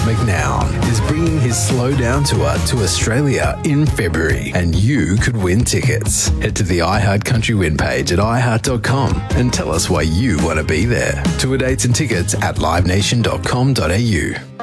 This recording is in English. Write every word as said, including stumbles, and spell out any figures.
McNown is bringing his Slow Down tour to Australia in February, and you could win tickets. Head to the iHeart Country Win page at i heart dot com and tell us why you want to be there. Tour dates and tickets at live nation dot com dot a u.